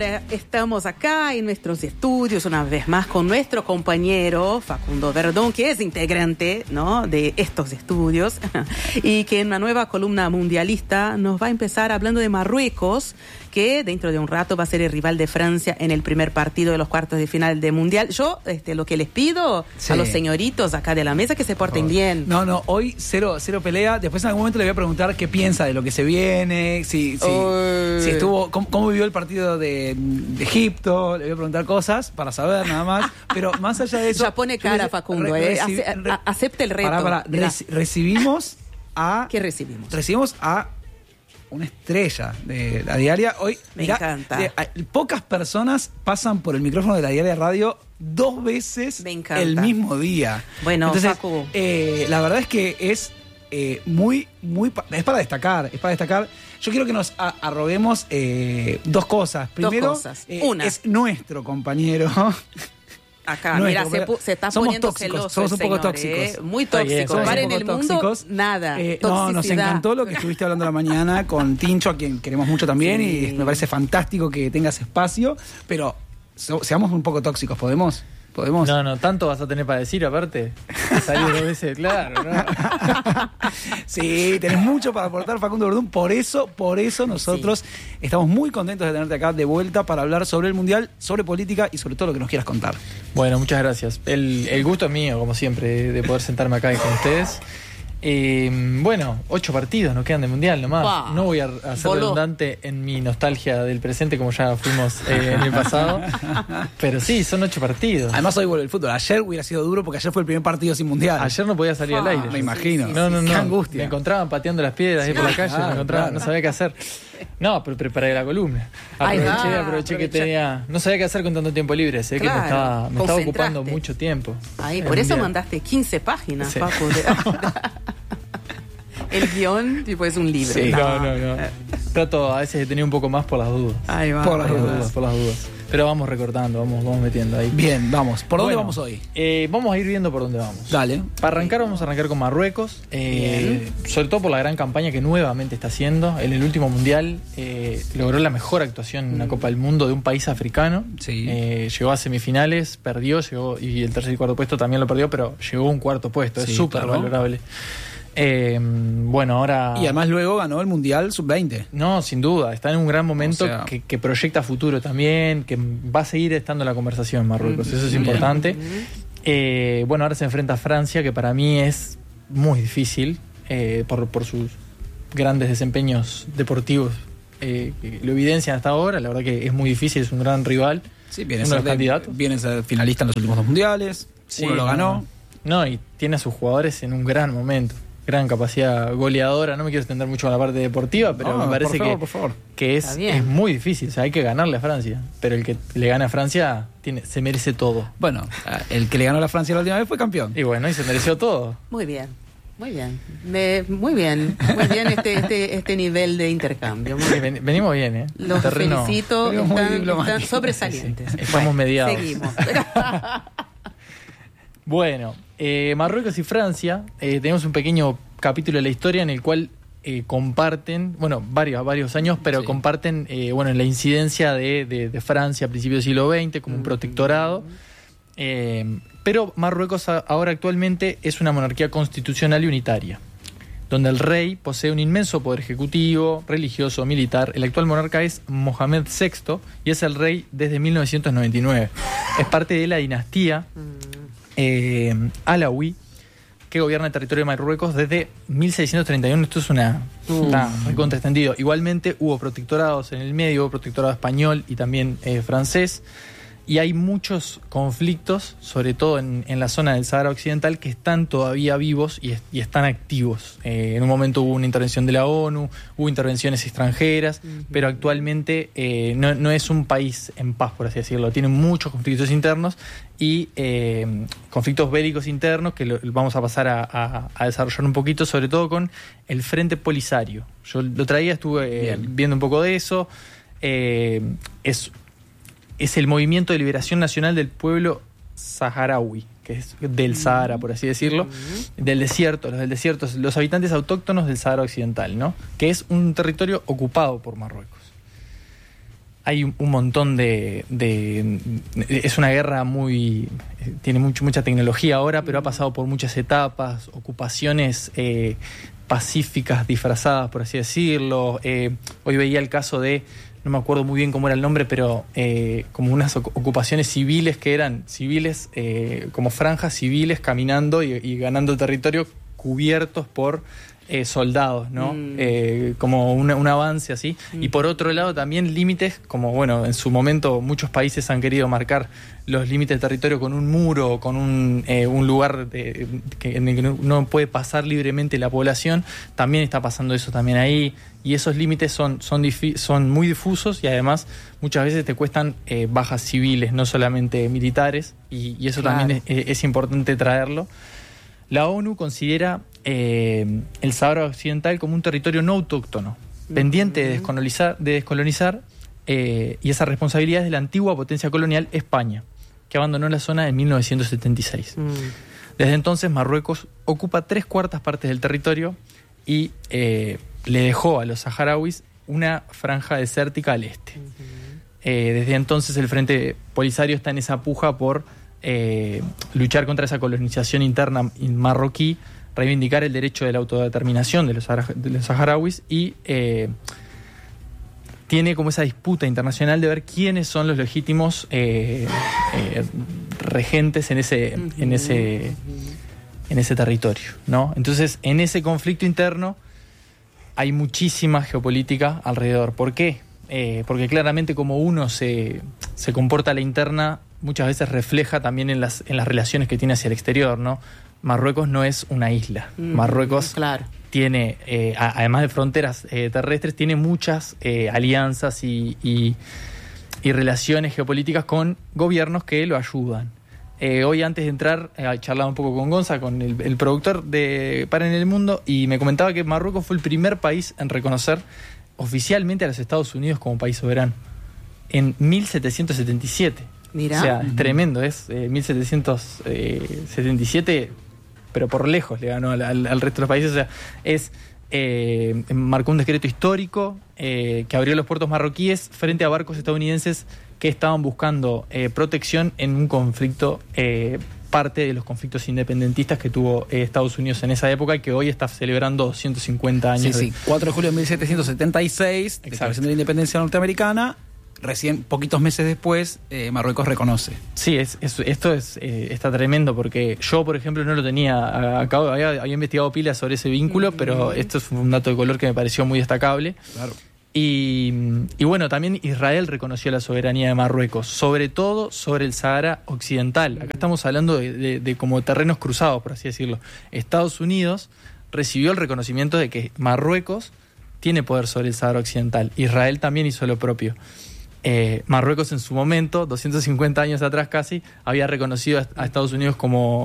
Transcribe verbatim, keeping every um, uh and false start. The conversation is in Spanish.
ahora estamos acá en nuestros estudios una vez más con nuestro compañero Facundo Verdón, que es integrante, ¿no?, de estos estudios y que en una nueva columna mundialista nos va a empezar hablando de Marruecos, que dentro de un rato va a ser el rival de Francia en el primer partido de los cuartos de final de Mundial. Yo, este, lo que les pido sí. a los señoritos acá de la mesa, que se porten bien. No, no, hoy cero, cero pelea. Después en algún momento le voy a preguntar qué piensa de lo que se viene, si, si, si estuvo, cómo, cómo vivió el partido de, de Egipto. Le voy a preguntar cosas para saber nada más. Pero más allá de eso... Ya pone cara, Facundo, re, eh. Ace, re, acepta el reto. Pará, pará. Reci, recibimos a... ¿Qué recibimos? Recibimos a... una estrella de la diaria. Hoy, me mirá, encanta. De, de, pocas personas pasan por el micrófono de la diaria radio dos veces el mismo día. Bueno, entonces, Facu. Eh, la verdad es que es eh, muy, muy... Es para destacar, es para destacar. Yo quiero que nos a, arroguemos eh, dos cosas. Primero, dos cosas. Eh, Una. es nuestro compañero... Acá, no mira, es, se, pu- se está somos poniendo tóxicos, celoso somos un el poco señor, tóxicos. ¿eh? Muy tóxicos. Par en el mundo, tóxicos. nada. Eh, no, nos encantó lo que estuviste hablando la mañana con Tincho, a quien queremos mucho también, sí. y me parece fantástico que tengas espacio, pero so, seamos un poco tóxicos, ¿podemos? ¿Podemos? No, no, tanto vas a tener para decir, aparte. Salir dos veces, claro, ¿no? Sí, tenés mucho para aportar, Facundo Verdún. Por eso, por eso nosotros sí. estamos muy contentos de tenerte acá de vuelta para hablar sobre el Mundial, sobre política y sobre todo lo que nos quieras contar. Bueno, muchas gracias. El, el gusto es mío, como siempre, de poder sentarme acá con ustedes. Eh, bueno, ocho partidos nos quedan de Mundial nomás. Wow. No voy a, a ser Voló. redundante en mi nostalgia del presente como ya fuimos eh, en el pasado. Pero sí, son ocho partidos. Además hoy vuelve el fútbol. Ayer hubiera sido duro porque ayer fue el primer partido sin Mundial. Ayer no podía salir ah, al aire. Me imagino. No, no, no. Qué angustia. Me encontraban pateando las piedras ahí por la calle, claro, me encontraba, claro. no sabía qué hacer. No, pero preparé la columna. Aproveché, aproveché, aproveché que tenía... No sabía qué hacer con tanto tiempo libre. Sé claro, que me estaba, me estaba ocupando mucho tiempo. Ahí, por eso mundial. Mandaste quince páginas, sí. Papu. El guión, tipo, es un libro. Sí, no, no, no. Trato a veces de tener un poco más por las dudas. Ahí va. Por las dudas. dudas, por las dudas. Pero vamos recortando, vamos, vamos metiendo ahí. Bien, vamos. ¿Por dónde bueno, vamos hoy? Eh, vamos a ir viendo por dónde vamos. Dale. Para arrancar, vamos a arrancar con Marruecos. Eh, sobre todo por la gran campaña que nuevamente está haciendo. En el último Mundial eh, logró la mejor actuación en una Copa del Mundo de un país africano. Sí. Eh, llegó a semifinales, perdió, llegó, y el tercer y cuarto puesto también lo perdió, pero llegó a un cuarto puesto. Sí, es súper claro. valorable. Eh, bueno, ahora... Y además luego ganó el Mundial sub veinte. No, sin duda, está en un gran momento, o sea... que, que proyecta futuro también, que va a seguir estando en la conversación en Marruecos, mm, eso es importante. Eh, bueno, ahora se enfrenta a Francia, que para mí es muy difícil eh, por, por sus grandes desempeños deportivos, eh, que lo evidencian hasta ahora. La verdad que es muy difícil, es un gran rival. Sí, viene, uno a ser, de candidatos. viene a ser finalista en los últimos dos mundiales, sí, uno lo ganó. No, no, y tiene a sus jugadores en un gran momento. Gran capacidad goleadora, no me quiero extender mucho a la parte deportiva, pero no, me parece por favor, que, por favor. que es, es muy difícil, o sea, hay que ganarle a Francia, pero el que le gana a Francia tiene, se merece todo. Bueno, el que le ganó a la Francia la última vez fue campeón. Y bueno, y se mereció todo. Muy bien, muy bien, Me, muy bien, muy bien este, este, este nivel de intercambio. Sí, ven, venimos bien, ¿eh? Los Terreno, felicito, están, están sobresalientes. Sí, sí. Estamos mediados. Seguimos. Bueno, eh, Marruecos y Francia, eh, tenemos un pequeño capítulo de la historia en el cual eh, comparten, bueno, varios, varios años, pero sí. comparten, eh, bueno, la incidencia de, de, de Francia a principios del siglo veinte como un protectorado. Eh, pero Marruecos a, ahora actualmente es una monarquía constitucional y unitaria, donde el rey posee un inmenso poder ejecutivo, religioso, militar. El actual monarca es Mohamed sexto y es el rey desde mil novecientos noventa y nueve. Es parte de la dinastía Eh, Alawi, que gobierna el territorio de Marruecos desde mil seiscientos treinta y uno. Esto es una uh. está recontra extendido. Igualmente hubo protectorados en el medio, hubo protectorado español y también eh, francés, y hay muchos conflictos, sobre todo en, en la zona del Sahara Occidental, que están todavía vivos y, y están activos. Eh, en un momento hubo una intervención de la ONU, hubo intervenciones extranjeras, uh-huh. pero actualmente eh, no, no es un país en paz, por así decirlo. Tiene muchos conflictos internos y eh, conflictos bélicos internos que lo, vamos a pasar a, a, a desarrollar un poquito, sobre todo con el Frente Polisario. Yo lo traía, estuve eh, viendo un poco de eso. Eh, es es el Movimiento de Liberación Nacional del Pueblo Saharaui, que es del Sahara, por así decirlo, uh-huh. del desierto, los del desierto, los habitantes autóctonos del Sahara Occidental, ¿no? Que es un territorio ocupado por Marruecos. hay un montón de, de... Es una guerra muy... Tiene mucho, mucha tecnología ahora, pero ha pasado por muchas etapas, ocupaciones eh, pacíficas disfrazadas, por así decirlo. Eh, hoy veía el caso de... No me acuerdo muy bien cómo era el nombre, pero eh, como unas ocupaciones civiles que eran civiles, eh, como franjas civiles caminando y, y ganando territorio cubiertos por... Eh, soldados, ¿no? Mm. Eh, como un, un avance así. Mm. Y por otro lado también límites, como bueno, en su momento muchos países han querido marcar los límites de territorio con un muro, con un, eh, un lugar de, que, en el que no, no puede pasar libremente la población. También está pasando eso también ahí. Y esos límites son, son, difi- son muy difusos y además muchas veces te cuestan eh, bajas civiles, no solamente militares. Y, y eso claro. también es, es importante traerlo. La ONU considera eh, el Sahara Occidental como un territorio no autóctono, uh-huh. pendiente de descolonizar, de descolonizar eh, y esa responsabilidad es de la antigua potencia colonial España, que abandonó la zona en mil novecientos setenta y seis. Uh-huh. Desde entonces Marruecos ocupa tres cuartas partes del territorio y eh, le dejó a los saharauis una franja desértica al este. Uh-huh. Eh, desde entonces el Frente Polisario está en esa puja por... Eh, luchar contra esa colonización interna marroquí, reivindicar el derecho de la autodeterminación de los, de los saharauis y eh, tiene como esa disputa internacional de ver quiénes son los legítimos eh, eh, regentes en ese, uh-huh. en ese, en ese territorio, ¿no? Entonces, en ese conflicto interno hay muchísima geopolítica alrededor. ¿Por qué? Eh, porque claramente como uno se, se comporta a la interna muchas veces refleja también en las, en las relaciones que tiene hacia el exterior, ¿no? Marruecos no es una isla. Mm, Marruecos claro. tiene, eh, a, además de fronteras eh, terrestres, tiene muchas eh, alianzas y, y, y relaciones geopolíticas con gobiernos que lo ayudan. Eh, hoy antes de entrar, eh, charlaba un poco con Gonza, con el, el productor de Para en el Mundo, y me comentaba que Marruecos fue el primer país en reconocer oficialmente a los Estados Unidos como país soberano en mil setecientos setenta y siete. Mirá. O sea, es tremendo, es eh, mil setecientos setenta y siete, pero por lejos le ganó al, al, al resto de los países. O sea, es eh, marcó un decreto histórico eh, que abrió los puertos marroquíes frente a barcos estadounidenses que estaban buscando eh, protección en un conflicto, eh, parte de los conflictos independentistas que tuvo eh, Estados Unidos en esa época y que hoy está celebrando doscientos cincuenta años. Sí, sí, cuatro de julio de mil setecientos setenta y seis, declaración de la independencia norteamericana. Recién, poquitos meses después, eh, Marruecos reconoce. Sí, es, es, esto es, eh, está tremendo porque yo, por ejemplo, no lo tenía acá, había, había investigado pilas sobre ese vínculo, mm. pero esto es un dato de color que me pareció muy destacable. Claro. Y, y bueno, también Israel reconoció la soberanía de Marruecos, sobre todo sobre el Sahara Occidental. Acá estamos hablando de, de, de como terrenos cruzados, por así decirlo. Estados Unidos recibió el reconocimiento de que Marruecos tiene poder sobre el Sahara Occidental. Israel también hizo lo propio. Eh, Marruecos en su momento, doscientos cincuenta años atrás casi, había reconocido a Estados Unidos como,